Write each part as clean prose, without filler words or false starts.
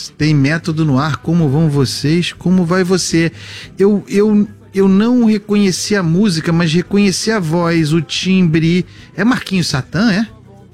Voz, tem método no ar, como vão vocês, como vai você? Eu não reconheci a música, mas reconheci a voz, o timbre. É Marquinhos Satã, é?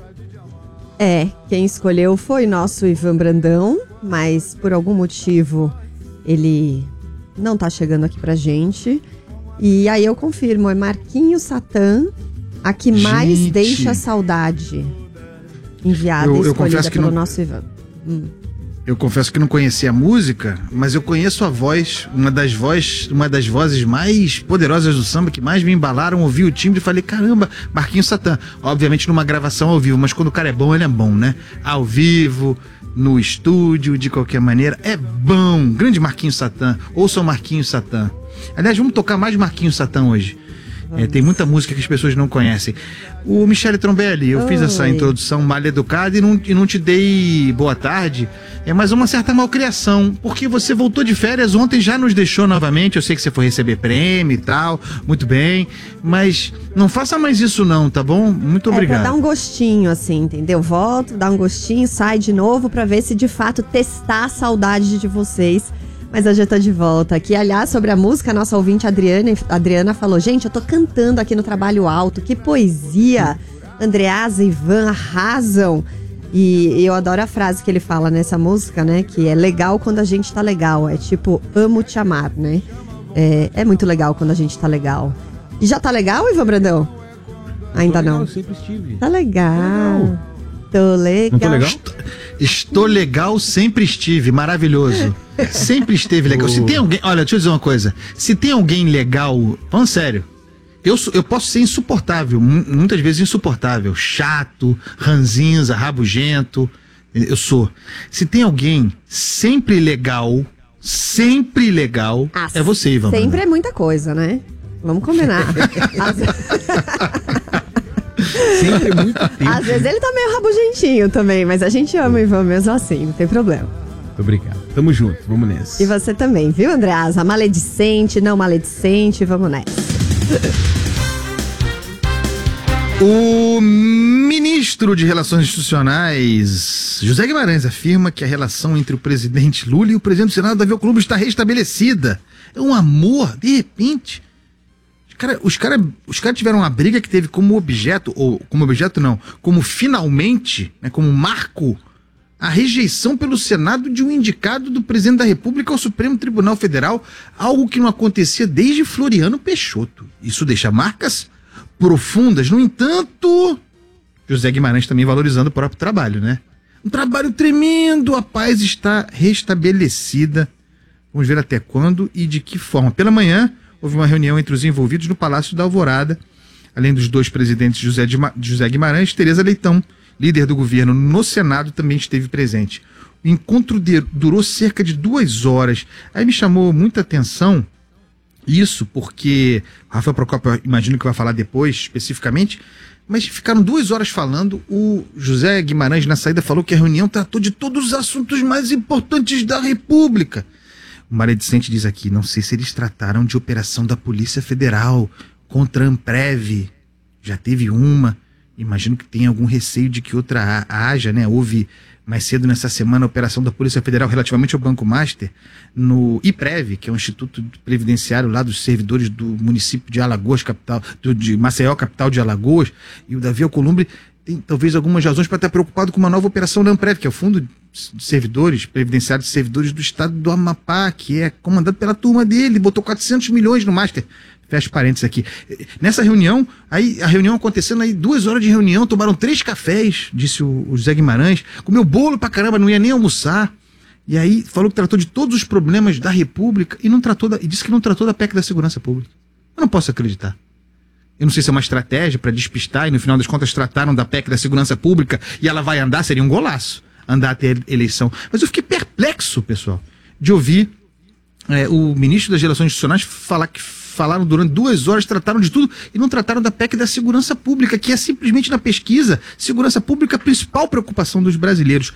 É, quem escolheu foi nosso Ivan Brandão, mas por algum motivo ele não tá chegando aqui pra gente. E aí eu confirmo, é Marquinhos Satã, a que mais deixa saudade. Enviada e escolhida pelo nosso Ivan. Eu confesso que não conhecia a música, mas eu conheço a voz, uma das vozes mais poderosas do samba, que mais me embalaram. Ouvi o timbre e falei, caramba, Marquinhos Satã. Obviamente numa gravação ao vivo, mas quando o cara é bom, ele é bom, né? Ao vivo, no estúdio, de qualquer maneira, é bom. Grande Marquinhos Satã. Ouçam Marquinhos Satã. Aliás, vamos tocar mais Marquinhos Satã hoje. Tem muita música que as pessoas não conhecem. O Michele Trombelli, eu fiz essa introdução mal educada e não te dei boa tarde. Mas uma certa malcriação, porque você voltou de férias ontem, já nos deixou novamente. Eu sei que você foi receber prêmio e tal, muito bem, mas não faça mais isso não, tá bom? Muito obrigado. Pra dar um gostinho assim, entendeu? Volto, dá um gostinho, sai de novo pra ver se de fato testar a saudade de vocês. Mas a gente tá de volta aqui. Aliás, sobre a música, a nossa ouvinte Adriana falou: gente, eu tô cantando aqui no Trabalho Alto, que poesia! Andreasa e Ivan arrasam. E eu adoro a frase que ele fala nessa música, né? Que é legal quando a gente tá legal. É tipo, amo te amar, né? É muito legal quando a gente tá legal. E já tá legal, Ivan Brandão? Ainda não. Eu sempre estive. Tá legal. Tô legal. Não tô legal? Estou legal, sempre estive, maravilhoso. Sempre esteve legal. Se tem alguém, olha, deixa eu dizer uma coisa. Se tem alguém legal, falando sério, eu posso ser insuportável, muitas vezes insuportável, chato, ranzinza, rabugento. Eu sou. Se tem alguém sempre legal, é você, Ivan. Sempre é muita coisa, né? Vamos combinar. Sempre muito tempo. Às vezes ele tá meio rabugentinho também, mas a gente ama o Ivan mesmo assim, não tem problema. Muito obrigado. Tamo junto, vamos nessa. E você também, viu, Andreasa? Maledicente, não maledicente, vamos nessa. O ministro de Relações Institucionais, José Guimarães, afirma que a relação entre o presidente Lula e o presidente do Senado, Davi Alcolumbre, está restabelecida. É um amor, de repente. Os caras tiveram uma briga que teve como objeto, como finalmente, né, como marco, a rejeição pelo Senado de um indicado do presidente da República ao Supremo Tribunal Federal, algo que não acontecia desde Floriano Peixoto. Isso deixa marcas profundas. No entanto, José Guimarães também valorizando o próprio trabalho, né? Um trabalho tremendo, a paz está restabelecida. Vamos ver até quando e de que forma. Pela manhã, houve uma reunião entre os envolvidos no Palácio da Alvorada, além dos dois presidentes José Guimarães, Tereza Leitão, líder do governo no Senado, também esteve presente. O encontro durou cerca de 2 horas. Aí me chamou muita atenção isso, porque o Rafael Procópio, eu imagino que vai falar depois, especificamente, mas ficaram 2 horas falando. O José Guimarães, na saída, falou que a reunião tratou de todos os assuntos mais importantes da República. O maledicente diz aqui, não sei se eles trataram de operação da Polícia Federal contra a Amprev. Já teve uma. Imagino que tem algum receio de que outra haja, né? Houve mais cedo nessa semana a operação da Polícia Federal relativamente ao Banco Master, no IPREV, que é um instituto previdenciário lá dos servidores do município de Alagoas, capital, de Maceió, capital de Alagoas, e o Davi Alcolumbre tem talvez algumas razões para estar preocupado com uma nova operação da Amprev, que é o Fundo de Servidores, Previdenciário de Servidores do Estado do Amapá, que é comandado pela turma dele, botou 400 milhões no Master. Fecha parênteses aqui. Nessa reunião, aí a reunião acontecendo, aí 2 horas de reunião, tomaram 3 cafés, disse o José Guimarães, comeu bolo pra caramba, não ia nem almoçar. E aí falou que tratou de todos os problemas da República e disse que não tratou da PEC da Segurança Pública. Eu não posso acreditar. Eu não sei se é uma estratégia para despistar e no final das contas trataram da PEC da Segurança Pública e ela vai andar, seria um golaço andar até a eleição. Mas eu fiquei perplexo, pessoal, de ouvir o ministro das Relações Institucionais falaram durante 2 horas, trataram de tudo e não trataram da PEC da Segurança Pública, que é simplesmente na pesquisa, segurança pública a principal preocupação dos brasileiros.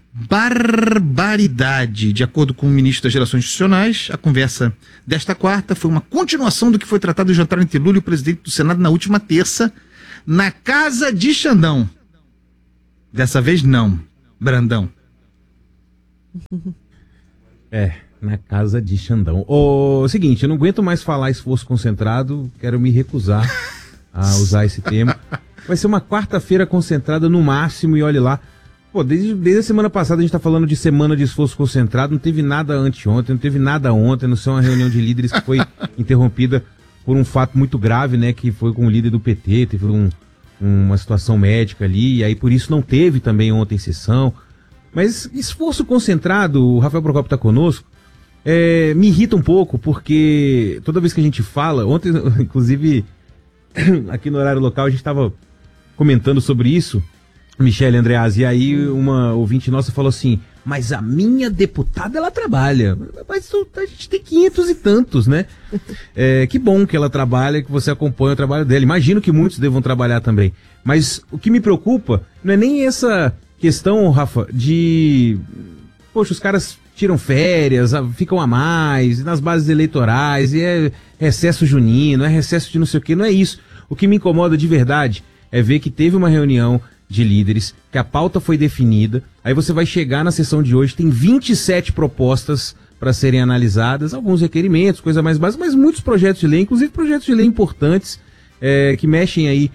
Barbaridade. De acordo com o ministro das Relações Institucionais, a conversa desta quarta foi uma continuação do que foi tratado no jantar entre Lula e o presidente do Senado na última terça, na casa de Xandão. Dessa vez não, Brandão. Na casa de Xandão. Seguinte, eu não aguento mais falar esforço concentrado, quero me recusar a usar esse termo. Vai ser uma quarta-feira concentrada no máximo e olhe lá. Pô, desde a semana passada a gente tá falando de semana de esforço concentrado, não teve nada anteontem, não teve nada ontem, não sei, uma reunião de líderes que foi interrompida por um fato muito grave, né, que foi com o líder do PT, teve uma situação médica ali, e aí por isso não teve também ontem sessão. Mas esforço concentrado, o Rafael Procopio tá conosco, me irrita um pouco, porque toda vez que a gente fala, ontem, inclusive, aqui no horário local, a gente estava comentando sobre isso, Michele Andreazzi, e aí uma ouvinte nossa falou assim, mas a minha deputada, ela trabalha. Mas a gente tem 500 e tantos, né? Que bom que ela trabalha, que você acompanha o trabalho dela. Imagino que muitos devam trabalhar também. Mas o que me preocupa não é nem essa questão, Rafa, de... Poxa, os caras tiram férias, ficam a mais, nas bases eleitorais, e é recesso junino, é recesso de não sei o quê, não é isso. O que me incomoda de verdade é ver que teve uma reunião de líderes, que a pauta foi definida, aí você vai chegar na sessão de hoje, tem 27 propostas para serem analisadas, alguns requerimentos, coisa mais básica, mas muitos projetos de lei, inclusive projetos de lei importantes, que mexem aí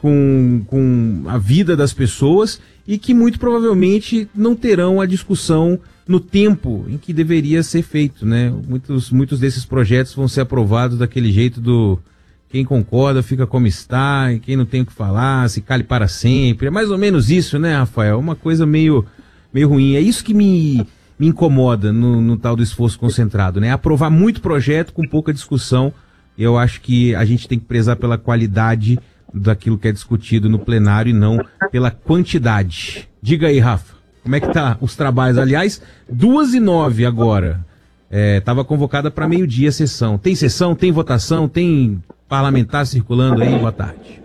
com a vida das pessoas e que muito provavelmente não terão a discussão no tempo em que deveria ser feito, né? Muitos desses projetos vão ser aprovados daquele jeito do quem concorda fica como está, e quem não tem o que falar, se cale para sempre. É mais ou menos isso, né, Rafael? Uma coisa meio ruim. É isso que me incomoda no tal do esforço concentrado, né? Aprovar muito projeto com pouca discussão. Eu acho que a gente tem que prezar pela qualidade daquilo que é discutido no plenário e não pela quantidade. Diga aí, Rafa, como é que tá os trabalhos? Aliás, 2h09 agora. Estava convocada para meio-dia a sessão. Tem sessão, tem votação, tem parlamentar circulando aí? Boa tarde.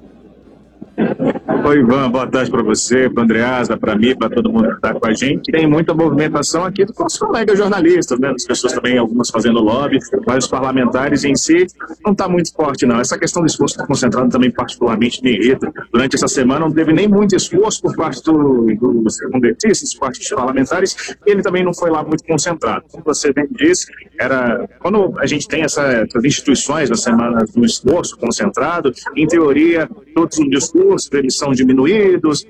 Oi, Ivan, boa tarde para você, para o Andreasa, para mim, para todo mundo que está com a gente. Tem muita movimentação aqui dos nossos colegas jornalistas, né? As pessoas também, algumas fazendo lobby, mas os parlamentares em si não está muito forte, não. Essa questão do esforço concentrado também particularmente me irrita. Durante essa semana não teve nem muito esforço por parte dos secundentistas, por parte dos parlamentares, e ele também não foi lá muito concentrado. Como você bem disse, quando a gente tem essas instituições na semana do esforço concentrado, em teoria, todos os discursos, eles são diminuídos,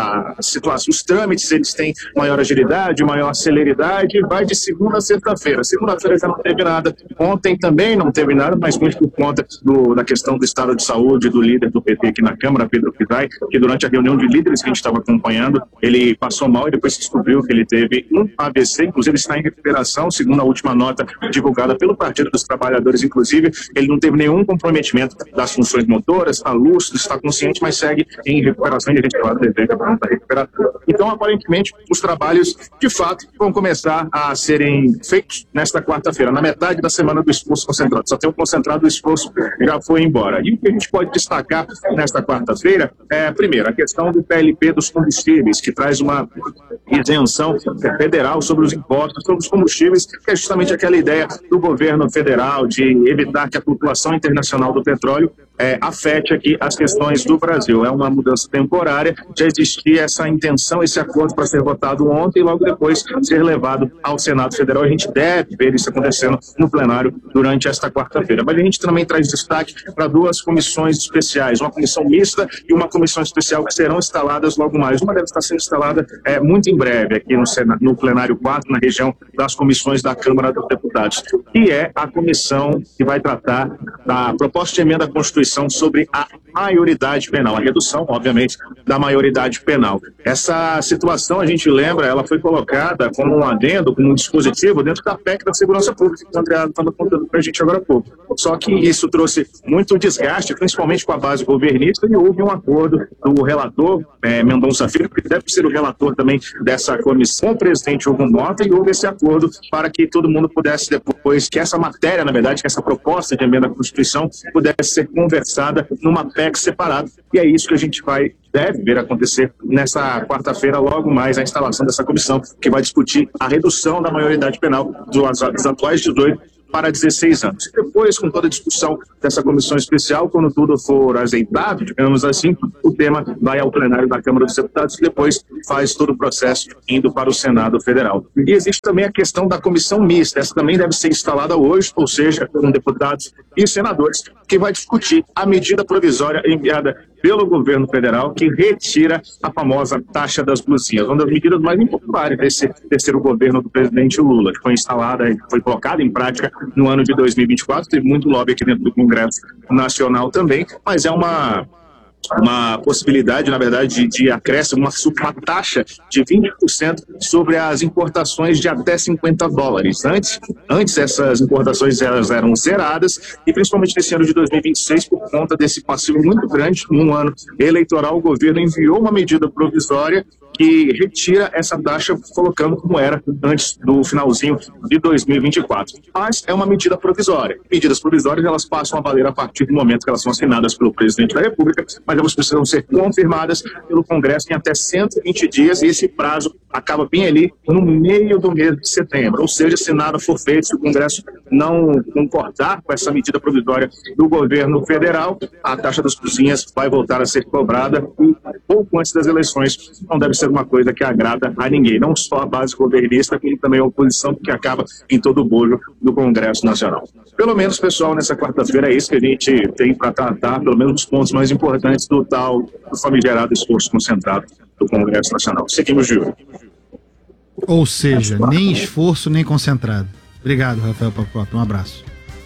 os trâmites eles têm maior agilidade, maior celeridade, vai de segunda a sexta-feira. Segunda-feira já não teve nada, ontem também não teve nada, mas muito por conta da questão do estado de saúde do líder do PT aqui na Câmara, Pedro Pidai, que durante a reunião de líderes que a gente estava acompanhando, ele passou mal e depois se descobriu que ele teve um AVC, inclusive está em recuperação, segundo a última nota divulgada pelo Partido dos Trabalhadores, inclusive, ele não teve nenhum comprometimento das funções motoras, está lúcido, está consciente, mas segue em recuperação e a gente, claro, deseja para não recuperar. Então, aparentemente, os trabalhos, de fato, vão começar a serem feitos nesta quarta-feira, na metade da semana do esforço concentrado. Só tem o concentrado, o esforço já foi embora. E o que a gente pode destacar nesta quarta-feira é, primeiro, a questão do PLP dos combustíveis, que traz uma isenção federal sobre os impostos, sobre os combustíveis, que é justamente aquela ideia do governo federal de evitar que a flutuação internacional do petróleo afete aqui as questões do Brasil. É uma mudança temporária, já existia essa intenção, esse acordo para ser votado ontem e logo depois ser levado ao Senado Federal. A gente deve ver isso acontecendo no plenário durante esta quarta-feira. Mas a gente também traz destaque para duas comissões especiais, uma comissão mista e uma comissão especial que serão instaladas logo mais. Uma deve estar sendo instalada muito em breve aqui no plenário 4, na região das comissões da Câmara dos Deputados, que é a comissão que vai tratar da proposta de emenda à Constituição sobre a maioridade penal, a redução, obviamente, da maioridade penal. Essa situação, a gente lembra, ela foi colocada como um adendo, como um dispositivo dentro da PEC da Segurança Pública, que o André estava contando para a gente agora há pouco. Só que isso trouxe muito desgaste, principalmente com a base governista, e houve um acordo do relator, Mendonça Filho, que deve ser o relator também dessa comissão, o presidente Hugo Mota, e houve esse acordo para que todo mundo pudesse depois, que essa matéria, na verdade, que essa proposta de emenda à Constituição pudesse ser conversada numa PEC separada. E é isso que a gente deve ver acontecer nessa quarta-feira, logo mais a instalação dessa comissão, que vai discutir a redução da maioridade penal dos atuais 18 para 16 anos. E depois, com toda a discussão dessa comissão especial, quando tudo for azeitado, digamos assim, o tema vai ao plenário da Câmara dos Deputados e depois faz todo o processo indo para o Senado Federal. E existe também a questão da comissão mista. Essa também deve ser instalada hoje, ou seja, com deputados e senadores, que vai discutir a medida provisória enviada pelo governo federal que retira a famosa taxa das blusinhas, uma das medidas mais impopulares desse terceiro governo do presidente Lula, que foi instalada, foi colocada em prática no ano de 2024, teve muito lobby aqui dentro do Congresso Nacional também, mas é uma possibilidade, na verdade, de acréscimo, uma taxa de 20% sobre as importações de até $50. Antes essas importações elas eram zeradas e principalmente nesse ano de 2026, por conta desse passivo muito grande, num ano eleitoral, o governo enviou uma medida provisória que retira essa taxa, colocando como era antes do finalzinho de 2024. Mas é uma medida provisória. Medidas provisórias, elas passam a valer a partir do momento que elas são assinadas pelo presidente da República, mas elas precisam ser confirmadas pelo Congresso em até 120 dias, e esse prazo acaba bem ali no meio do mês de setembro. Ou seja, se nada for feito, se o Congresso não concordar com essa medida provisória do governo federal, a taxa das cozinhas vai voltar a ser cobrada pouco antes das eleições. Não deve ser uma coisa que agrada a ninguém, não só a base governista, como também a oposição, que acaba em todo o bojo do Congresso Nacional. Pelo menos, pessoal, nessa quarta-feira é isso que a gente tem para tratar, pelo menos os pontos mais importantes do tal famigerado esforço concentrado do Congresso Nacional. Seguimos de olho. Ou seja, nem esforço, nem concentrado. Obrigado, Rafael Pacoto. Um abraço.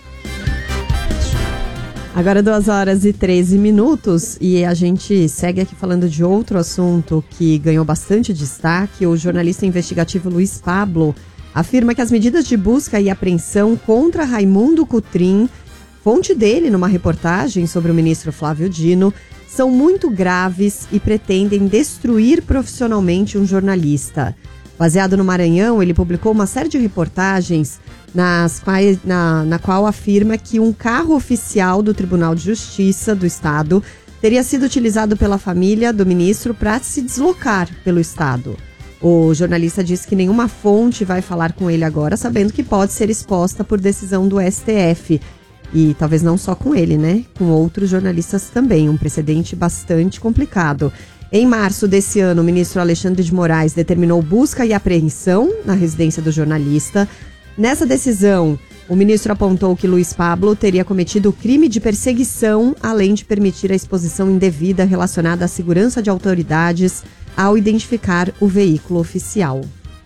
Agora 2h13 e a gente segue aqui falando de outro assunto que ganhou bastante destaque. O jornalista investigativo Luiz Pablo afirma que as medidas de busca e apreensão contra Raimundo Cotrim, fonte dele numa reportagem sobre o ministro Flávio Dino, são muito graves e pretendem destruir profissionalmente um jornalista. Baseado no Maranhão, ele publicou uma série de reportagens na qual afirma que um carro oficial do Tribunal de Justiça do Estado teria sido utilizado pela família do ministro para se deslocar pelo Estado. O jornalista diz que nenhuma fonte vai falar com ele agora, sabendo que pode ser exposta por decisão do STF. E talvez não só com ele, né? Com outros jornalistas também, um precedente bastante complicado. Em março desse ano, o ministro Alexandre de Moraes determinou busca e apreensão na residência do jornalista. Nessa decisão, o ministro apontou que Luiz Pablo teria cometido crime de perseguição, além de permitir a exposição indevida relacionada à segurança de autoridades ao identificar o veículo oficial.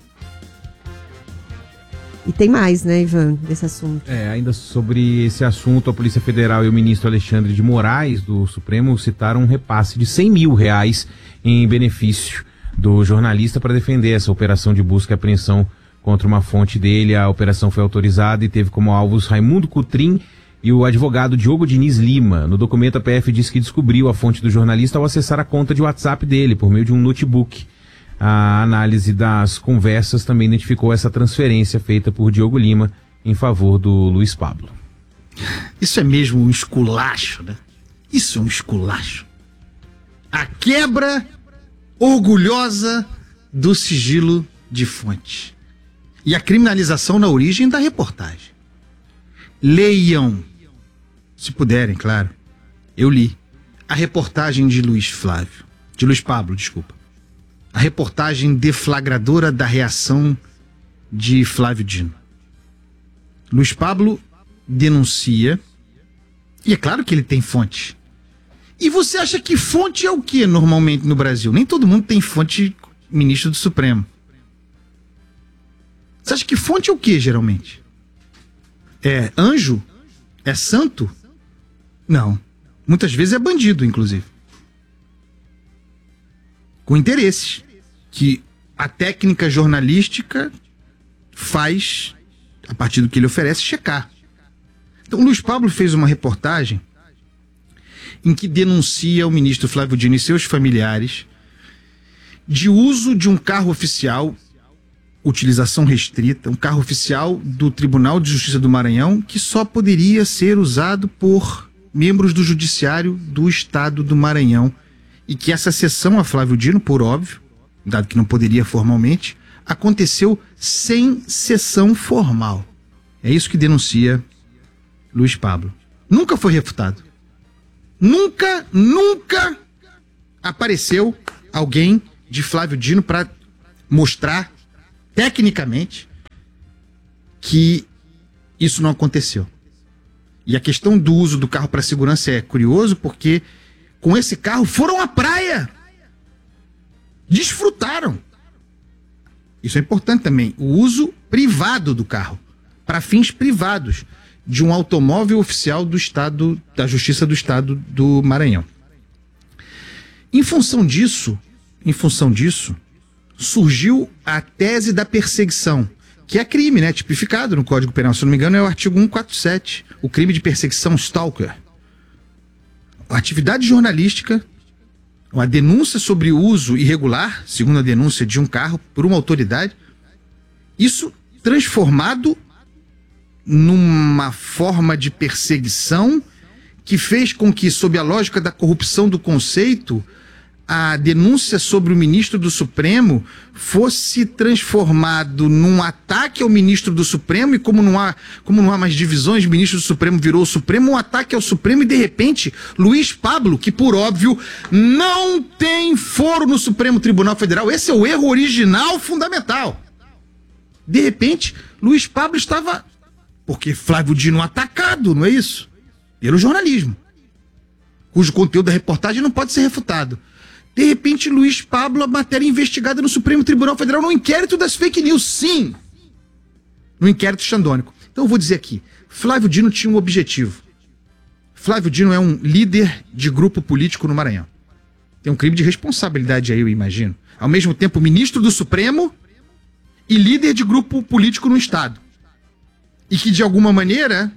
E tem mais, né, Ivan, desse assunto. Ainda sobre esse assunto, a Polícia Federal e o ministro Alexandre de Moraes, do Supremo, citaram um repasse de R$100 mil em benefício do jornalista para defender essa operação de busca e apreensão contra uma fonte dele. A operação foi autorizada e teve como alvos Raimundo Cotrim e o advogado Diogo Diniz Lima. No documento, a PF diz que descobriu a fonte do jornalista ao acessar a conta de WhatsApp dele por meio de um notebook. A análise das conversas também identificou essa transferência feita por Diogo Lima em favor do Luiz Pablo. Isso é mesmo um esculacho, né? Isso é um esculacho. A quebra orgulhosa do sigilo de fonte. E a criminalização na origem da reportagem. Leiam, se puderem, claro. Eu li a reportagem de Luiz Pablo, desculpa. A reportagem deflagradora da reação de Flávio Dino. Luiz Pablo denuncia, e é claro que ele tem fonte. E você acha que fonte é o que normalmente no Brasil? Nem todo mundo tem fonte ministro do Supremo. Você acha que fonte é o que geralmente? É anjo? É santo? Não. Muitas vezes é bandido, inclusive. Com interesses que a técnica jornalística faz, a partir do que ele oferece, checar. Então, Luiz Pablo fez uma reportagem em que denuncia o ministro Flávio Dino e seus familiares de uso de um carro oficial, utilização restrita, um carro oficial do Tribunal de Justiça do Maranhão, que só poderia ser usado por membros do Judiciário do Estado do Maranhão. E que essa cessão a Flávio Dino, por óbvio, dado que não poderia formalmente, aconteceu sem sessão formal. É isso que denuncia Luiz Pablo. Nunca foi refutado. Nunca apareceu alguém de Flávio Dino para mostrar tecnicamente que isso não aconteceu. E a questão do uso do carro para segurança é curioso porque com esse carro foram à praia. Desfrutaram. Isso é importante também. O uso privado do carro, para fins privados, de um automóvel oficial do Estado, da Justiça do Estado do Maranhão. Em função disso, surgiu a tese da perseguição, que é crime, né? Tipificado no Código Penal. Se não me engano, é o artigo 147, o crime de perseguição stalker. A atividade jornalística, uma denúncia sobre o uso irregular, segundo a denúncia, de um carro por uma autoridade, isso transformado numa forma de perseguição que fez com que, sob a lógica da corrupção do conceito, a denúncia sobre o ministro do Supremo fosse transformado num ataque ao ministro do Supremo, e como não há mais divisões, o ministro do Supremo virou o Supremo, um ataque ao Supremo, e de repente Luiz Pablo, que por óbvio não tem foro no Supremo Tribunal Federal, esse é o erro original fundamental. De repente, Luiz Pablo estava, porque Flávio Dino atacado, não é isso? Pelo jornalismo, cujo conteúdo da reportagem não pode ser refutado. De repente, Luiz Pablo, a matéria investigada no Supremo Tribunal Federal no inquérito das fake news, sim! No inquérito xandônico. Então eu vou dizer aqui, Flávio Dino tinha um objetivo. Flávio Dino é um líder de grupo político no Maranhão. Tem um crime de responsabilidade aí, eu imagino. Ao mesmo tempo, ministro do Supremo e líder de grupo político no Estado. E que de alguma maneira,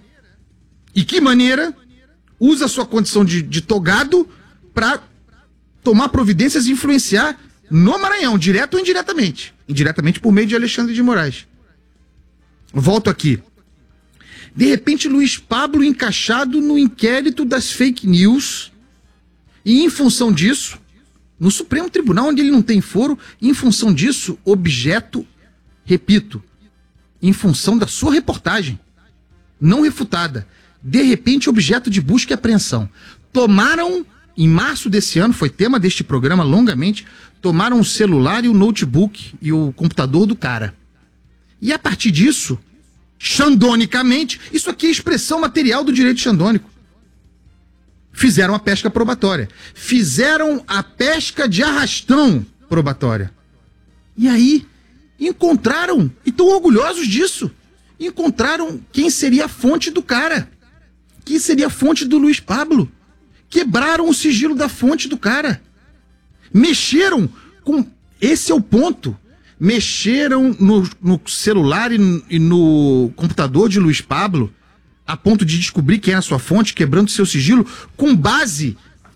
usa a sua condição de togado para tomar providências e influenciar no Maranhão, direto ou indiretamente. Indiretamente por meio de Alexandre de Moraes. Volto aqui. De repente, Luiz Pablo encaixado no inquérito das fake news, e em função disso, no Supremo Tribunal, onde ele não tem foro, em função disso, objeto, repito, em função da sua reportagem, não refutada, de repente objeto de busca e apreensão. Tomaram, em março desse ano, foi tema deste programa longamente, tomaram o celular e o notebook e o computador do cara. E a partir disso, xandonicamente, isso aqui é expressão material do direito xandônico, fizeram a pesca probatória. Fizeram a pesca de arrastão probatória. E aí, encontraram, e estão orgulhosos disso, encontraram quem seria a fonte do cara, quem seria a fonte do Luiz Pablo. Quebraram o sigilo da fonte do cara. Mexeram com... Esse é o ponto. Mexeram no celular e no computador de Luiz Pablo a ponto de descobrir quem era a sua fonte, quebrando seu sigilo, com base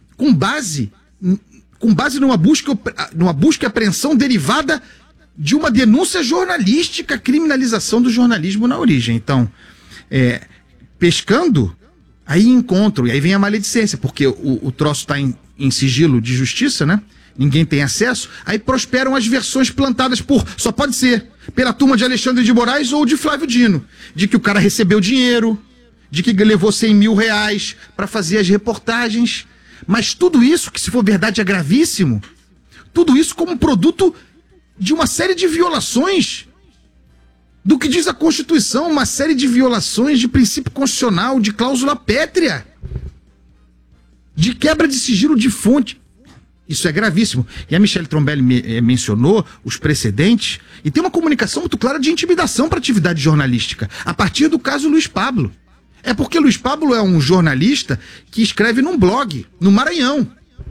numa busca e apreensão derivada de uma denúncia jornalística, criminalização do jornalismo na origem. Então, pescando, aí encontram, e aí vem a maledicência, porque o troço está em sigilo de justiça, né? Ninguém tem acesso, aí prosperam as versões plantadas só pode ser, pela turma de Alexandre de Moraes ou de Flávio Dino, de que o cara recebeu dinheiro, de que levou 100 mil reais para fazer as reportagens, mas tudo isso, que se for verdade é gravíssimo, tudo isso como produto de uma série de violações do que diz a Constituição, uma série de violações de princípio constitucional, de cláusula pétrea, de quebra de sigilo de fonte. Isso é gravíssimo. E a Michele Trombelli mencionou os precedentes, e tem uma comunicação muito clara de intimidação para a atividade jornalística, a partir do caso Luiz Pablo. É porque Luiz Pablo é um jornalista que escreve num blog, no Maranhão.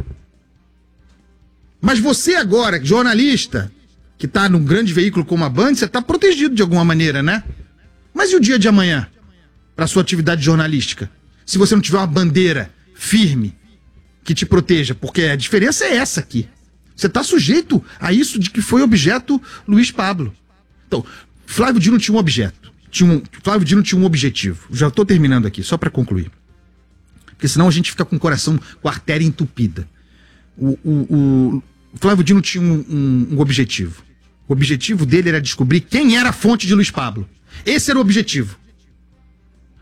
Mas você agora, jornalista, que está num grande veículo como a Band, você está protegido de alguma maneira, né? Mas e o dia de amanhã, para a sua atividade jornalística? Se você não tiver uma bandeira firme que te proteja, porque a diferença é essa aqui. Você está sujeito a isso de que foi objeto Luiz Pablo. Então, Flávio Dino tinha um objeto. Flávio Dino tinha um objetivo. Já estou terminando aqui, só para concluir. Porque senão a gente fica com o coração, com a artéria entupida. O Flávio Dino tinha um objetivo. O objetivo dele era descobrir quem era a fonte de Luiz Pablo. Esse era o objetivo.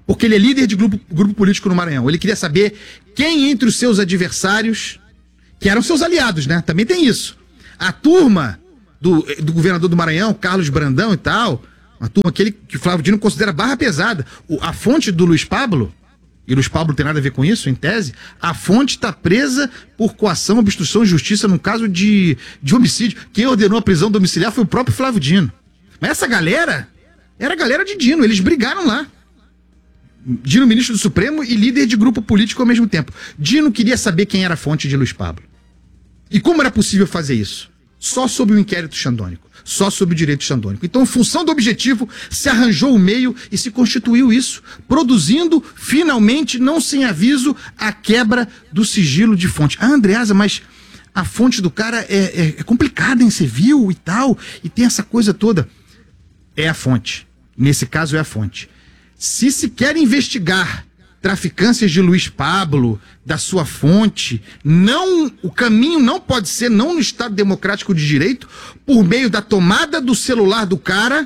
Porque ele é líder de grupo político no Maranhão. Ele queria saber quem entre os seus adversários, que eram seus aliados, né? Também tem isso. A turma do governador do Maranhão, Carlos Brandão e tal, uma turma que o Flávio Dino considera barra pesada. A fonte do Luiz Pablo, e Luiz Pablo não tem nada a ver com isso, em tese, a fonte está presa por coação, obstrução de justiça num caso de homicídio. Quem ordenou a prisão domiciliar foi o próprio Flávio Dino. Mas essa galera era a galera de Dino, eles brigaram lá. Dino, ministro do Supremo e líder de grupo político ao mesmo tempo. Dino queria saber quem era a fonte de Luiz Pablo. E como era possível fazer isso? Só sob o inquérito xandônico. Só sob o direito xandônico. Então, em função do objetivo, se arranjou o meio e se constituiu isso, produzindo, finalmente, não sem aviso, a quebra do sigilo de fonte. Ah, Andreasa, mas a fonte do cara é complicada, hein? Você viu e tal, e tem essa coisa toda. É a fonte. Nesse caso, é a fonte. Se quer investigar traficâncias de Luiz Pablo, da sua fonte, o caminho não pode ser, não no Estado Democrático de Direito, por meio da tomada do celular do cara,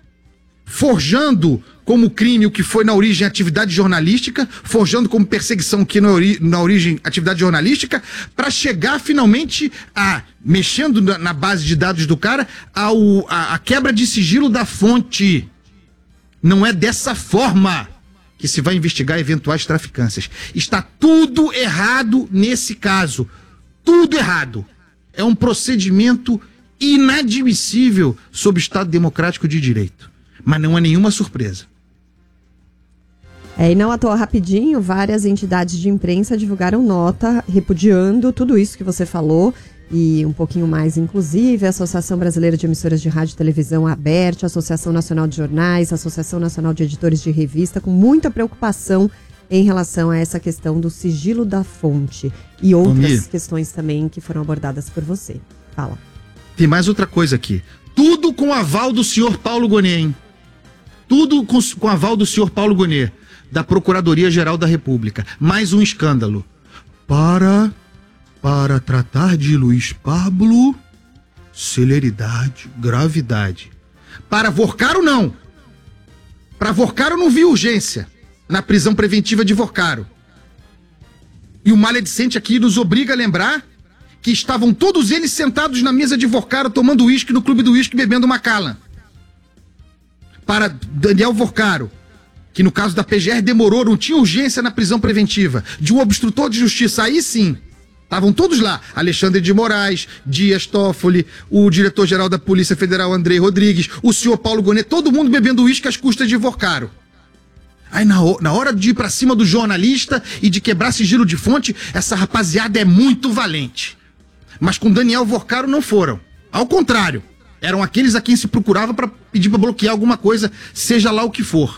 forjando como crime o que foi na origem atividade jornalística, forjando como perseguição o que na origem atividade jornalística, para chegar finalmente mexendo na base de dados do cara, a quebra de sigilo da fonte. Não é dessa forma que se vai investigar eventuais traficâncias. Está tudo errado nesse caso. Tudo errado. É um procedimento inadmissível sob o Estado Democrático de Direito. Mas não é nenhuma surpresa. E não à toa, rapidinho, várias entidades de imprensa divulgaram nota repudiando tudo isso que você falou. E um pouquinho mais, inclusive, a Associação Brasileira de Emissoras de Rádio e Televisão, a ABERT, a Associação Nacional de Jornais, a Associação Nacional de Editores de Revista, com muita preocupação em relação a essa questão do sigilo da fonte e outras questões também que foram abordadas por você. Fala. Tem mais outra coisa aqui. Tudo com aval do senhor Paulo Gonet, hein? Tudo com aval do senhor Paulo Gonet, da Procuradoria-Geral da República. Mais um escândalo. Para tratar de Luiz Pablo, celeridade, gravidade. Para Vorcaro, não. Para Vorcaro não vi urgência na prisão preventiva de Vorcaro. E o maledicente aqui nos obriga a lembrar que estavam todos eles sentados na mesa de Vorcaro tomando uísque no Clube do Uísque bebendo Macallan. Para Daniel Vorcaro, que no caso da PGR demorou, não tinha urgência na prisão preventiva, de um obstrutor de justiça, aí sim. Estavam todos lá, Alexandre de Moraes, Dias Toffoli, o diretor-geral da Polícia Federal, Andrei Rodrigues, o senhor Paulo Gonet, todo mundo bebendo uísque às custas de Vorcaro. Aí na hora de ir pra cima do jornalista e de quebrar sigilo de fonte, essa rapaziada é muito valente. Mas com Daniel Vorcaro não foram. Ao contrário, eram aqueles a quem se procurava para pedir para bloquear alguma coisa, seja lá o que for.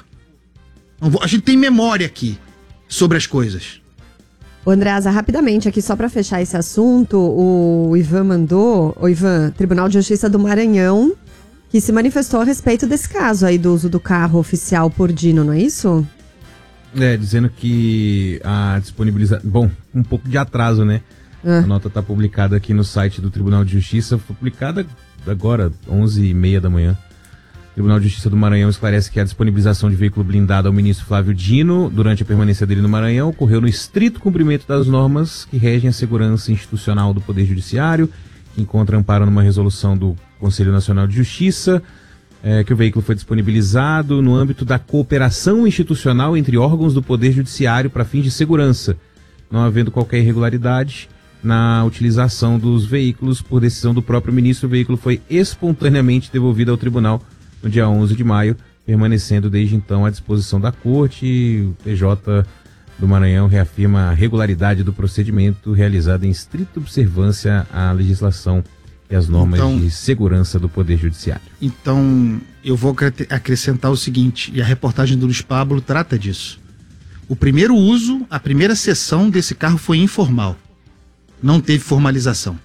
A gente tem memória aqui sobre as coisas. Ô, Andreasa, rapidamente aqui, só para fechar esse assunto, o Ivan mandou, Tribunal de Justiça do Maranhão, que se manifestou a respeito desse caso aí do uso do carro oficial por Dino, não é isso? Dizendo que a disponibilização... Bom, um pouco de atraso, né? A nota está publicada aqui no site do Tribunal de Justiça, foi publicada agora, 11h30 da manhã. O Tribunal de Justiça do Maranhão esclarece que a disponibilização de veículo blindado ao ministro Flávio Dino durante a permanência dele no Maranhão ocorreu no estrito cumprimento das normas que regem a segurança institucional do Poder Judiciário, que encontra amparo numa resolução do Conselho Nacional de Justiça, que o veículo foi disponibilizado no âmbito da cooperação institucional entre órgãos do Poder Judiciário para fins de segurança, não havendo qualquer irregularidade na utilização dos veículos. Por decisão do próprio ministro, o veículo foi espontaneamente devolvido ao tribunal no dia 11 de maio, permanecendo desde então à disposição da Corte. O TJ do Maranhão reafirma a regularidade do procedimento realizado em estrita observância à legislação e às normas de segurança do Poder Judiciário. Então, eu vou acrescentar o seguinte, e a reportagem do Luiz Pablo trata disso. O primeiro uso, a primeira sessão desse carro foi informal. Não teve formalização.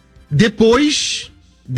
Depois,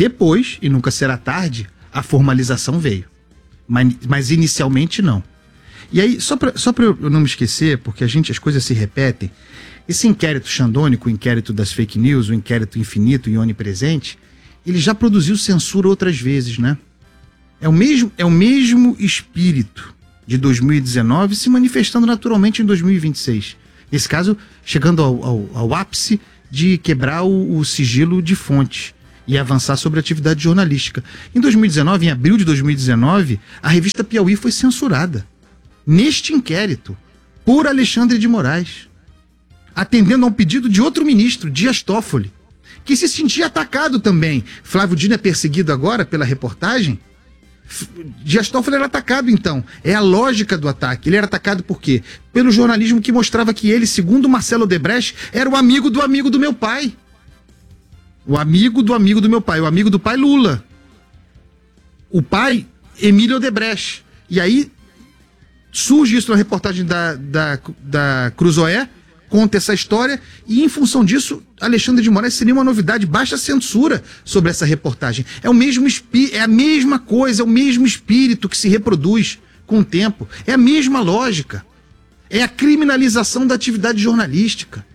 e nunca será tarde, a formalização veio. Mas inicialmente não. E aí, só pra eu não me esquecer, porque as coisas se repetem, esse inquérito xandônico, o inquérito das fake news, o inquérito infinito e onipresente, ele já produziu censura outras vezes, né? É o mesmo espírito. de 2019 se manifestando naturalmente em 2026. Nesse caso, chegando ao ápice de quebrar o sigilo de fonte e avançar sobre a atividade jornalística. Em 2019, em abril de 2019, a revista Piauí foi censurada neste inquérito por Alexandre de Moraes, atendendo a um pedido de outro ministro, Dias Toffoli, que se sentia atacado também. Flávio Dino é perseguido agora pela reportagem. Dias Toffoli era atacado, então. É a lógica do ataque. Ele era atacado por quê? Pelo jornalismo que mostrava que ele, segundo Marcelo Odebrecht, era o amigo do meu pai. O amigo do meu pai. O amigo do pai, Lula. O pai, Emílio Odebrecht. E aí, surge isso na reportagem da Cruzoé, conta essa história, e em função disso, Alexandre de Moraes seria uma novidade, baixa censura sobre essa reportagem. É a mesma coisa, é o mesmo espírito que se reproduz com o tempo. É a mesma lógica. É a criminalização da atividade jornalística.